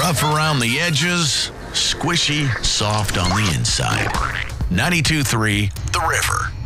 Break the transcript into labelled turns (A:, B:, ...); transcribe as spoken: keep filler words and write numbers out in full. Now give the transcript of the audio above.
A: Rough around the edges, squishy, soft on the inside. ninety-two point three The River.